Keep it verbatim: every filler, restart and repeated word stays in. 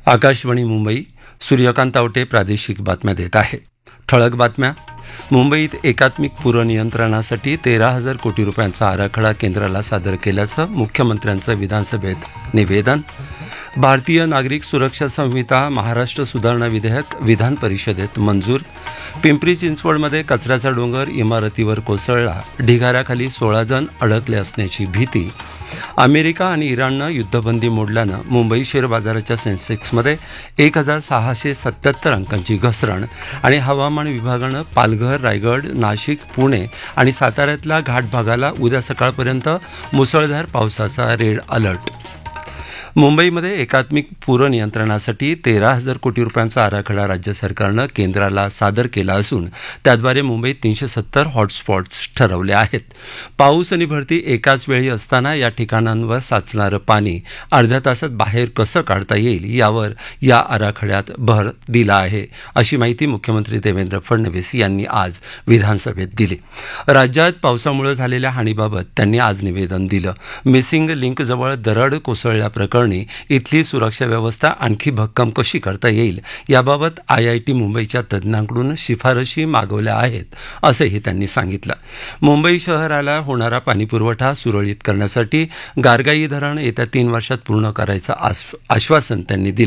आकाशवाणी मुंबई. सूर्यकांत आवटे प्रादेशिक बातम्या देत आहे. ठळक बातम्या. मुंबईत एकात्मिक पूरनियंत्रणासाठी तेरा हजार कोटी रुपयांचा आराखडा केंद्राला सादर केल्याचं मुख्यमंत्र्यांचं विधानसभेत निवेदन. भारतीय नागरिक सुरक्षा संहिता महाराष्ट्र सुधारणा विधेयक विधान परिषदेत मंजूर. पिंपरी चिंचवडमध्ये कचऱ्याचा डोंगर इमारतीवर कोसळला. ढिगाऱ्याखाली सोळा जण अडकले असण्याची भीती. अमेरिका आणि इराणनं युद्धबंदी मोडल्यानं मुंबई शेअर बाजाराच्या सेन्सेक्समध्ये एक हजार सहाशे सत्याहत्तर अंकांची घसरण. आणि हवामान विभागानं पालघर, रायगड, नाशिक, पुणे आणि साताऱ्यातल्या घाट भागाला उद्या सकाळपर्यंत मुसळधार पावसाचा रेड अलर्ट. मुंबईमध्ये एकात्मिक पूरनियंत्रणासाठी तेरा हजार कोटी रुपयांचा आराखडा राज्य सरकारनं केंद्राला सादर केला असून त्याद्वारे मुंबईत तीनशे सत्तर हॉटस्पॉट्स ठरवले आहेत. पाऊस आणि भरती एकाच वेळी असताना या ठिकाणांवर साचणारं पाणी अर्ध्या तासात बाहेर कसं काढता येईल यावर या आराखड्यात भर दिला आहे, अशी माहिती मुख्यमंत्री देवेंद्र फडणवीस यांनी आज विधानसभेत दिली. राज्यात पावसामुळे झालेल्या हानीबाबत त्यांनी आज निवेदन दिलं. मिसिंग लिंकजवळ दरड कोसळल्याप्रकरणी इथली सुरक्षा व्यवस्था आणखी भक्कम कशी करता येईल याबाबत आय आय टी मुंबईच्या तज्ज्ञांकडून शिफारशी मागवल्या आहेत, असंही त्यांनी सांगितलं. मुंबई शहराला होणारा पाणीपुरवठा सुरळीत करण्यासाठी गारगाई धरण येत्या तीन वर्षात पूर्ण करायचं आश्वासन त्यांनी दिलं.